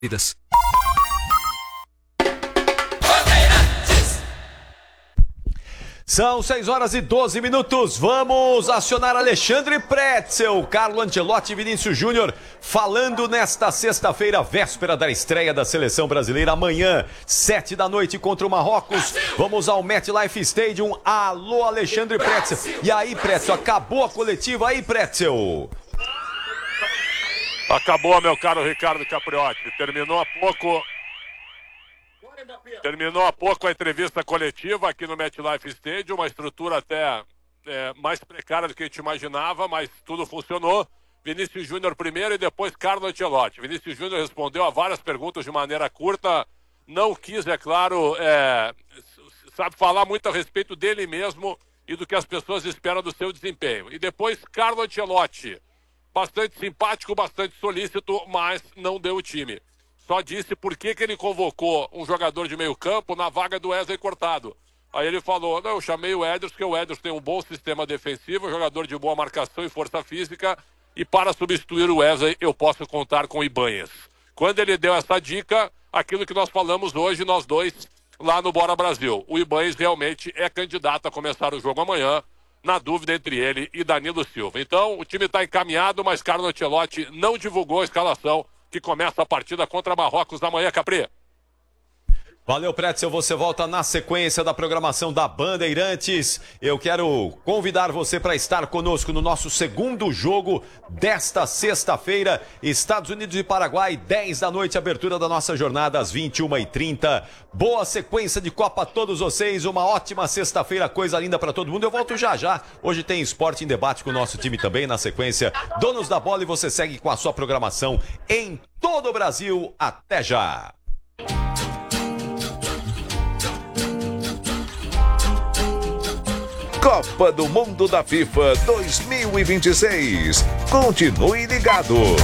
São 6h12. Vamos acionar Alexandre Pretzel, Carlo Ancelotti e Vinícius Júnior falando nesta sexta-feira, véspera da estreia da Seleção Brasileira. Amanhã, 19h contra o Marrocos. Vamos ao MetLife Stadium. Alô, Alexandre Pretzel. E aí, Pretzel, acabou a coletiva aí, Pretzel? Acabou, meu caro Ricardo Capriotti. Terminou há pouco a entrevista coletiva aqui no MetLife Stadium, uma estrutura até mais precária do que a gente imaginava, mas tudo funcionou. Vinícius Júnior primeiro e depois Carlo Ancelotti. Vinícius Júnior respondeu a várias perguntas de maneira curta, não quis, é claro, sabe, falar muito a respeito dele mesmo e do que as pessoas esperam do seu desempenho. E depois Carlo Ancelotti, bastante simpático, bastante solícito, mas não deu o time. Só disse por que ele convocou um jogador de meio campo na vaga do Wesley Cortado. Aí ele falou, não, eu chamei o Ederson, porque o Ederson tem um bom sistema defensivo, jogador de boa marcação e força física, e para substituir o Wesley eu posso contar com o Ibanez. Quando ele deu essa dica, aquilo que nós falamos hoje, nós dois, lá no Bora Brasil. O Ibanez realmente é candidato a começar o jogo amanhã, na dúvida entre ele e Danilo Silva. Então, o time está encaminhado, mas Carlo Ancelotti não divulgou a escalação que começa a partida contra Marrocos amanhã, Capri. Valeu, Pretzel. Você volta na sequência da programação da Bandeirantes. Eu quero convidar você para estar conosco no nosso segundo jogo desta sexta-feira. Estados Unidos e Paraguai, 10 da noite, abertura da nossa jornada às 21h30. Boa sequência de Copa a todos vocês. Uma ótima sexta-feira, coisa linda para todo mundo. Eu volto já já. Hoje tem Esporte em Debate com o nosso time também na sequência. Donos da Bola, e você segue com a sua programação em todo o Brasil. Até já! Copa do Mundo da FIFA 2026. Continue ligado.